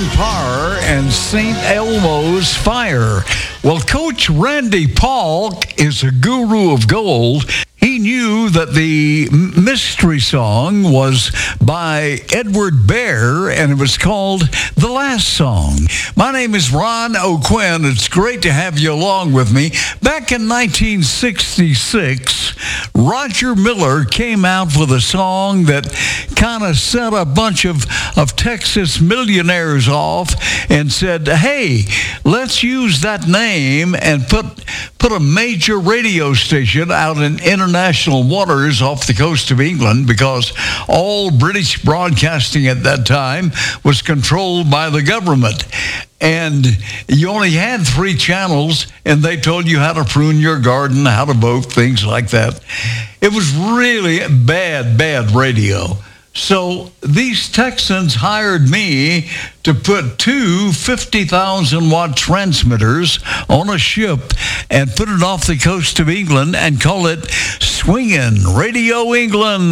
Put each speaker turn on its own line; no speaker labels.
Parr and St. Elmo's Fire. Well, Coach Randy Paulk is a guru of gold. He knew that the mystery song was by Edward Bear, and it was called The Last Song. My name is Ron O'Quinn. It's great to have you along with me. Back in 1966, Roger Miller came out with a song that kind of set a bunch of Texas millionaires off and said, hey, let's use that name and put a major radio station out in international waters off the coast of England, because all British broadcasting at that time was controlled by the government. And you only had 3 channels, and they told you how to prune your garden, how to vote, things like that. It was really bad radio. So these Texans hired me to put 2 50,000-watt transmitters on a ship and put it off the coast of England and call it Swingin' Radio England.